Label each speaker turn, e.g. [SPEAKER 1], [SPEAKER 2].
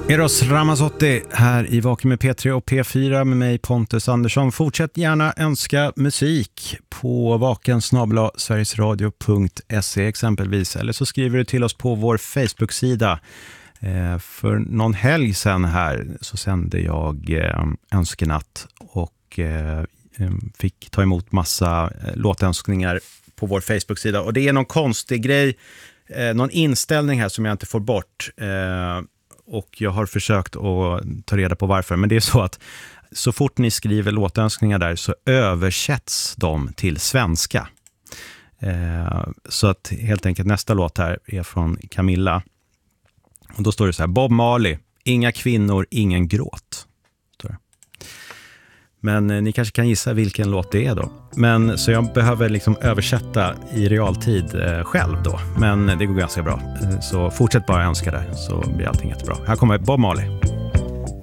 [SPEAKER 1] Eros Ramazzotti här i Vaken med P3 och P4 med mig Pontus Andersson. Fortsätt gärna önska musik på vaken@sverigesradio.se exempelvis. Eller så skriver du till oss på vår Facebook-sida. För någon helg sedan här så sände jag önskenatt och fick ta emot massa låtönskningar på vår Facebook-sida. Och det är någon konstig grej, någon inställning här som jag inte får bort. Och jag har försökt att ta reda på varför. Men det är så att så fort ni skriver låtönskningar där så översätts de till svenska. Så att helt enkelt nästa låt här är från Camilla. Och då står det så här: Bob Marley, inga kvinnor, ingen gråt. Men ni kanske kan gissa vilken låt det är då. Men så jag behöver liksom översätta i realtid själv då. Men det går ganska bra. Så fortsätt bara önska där så blir allting jättebra. Här kommer Bob Marley.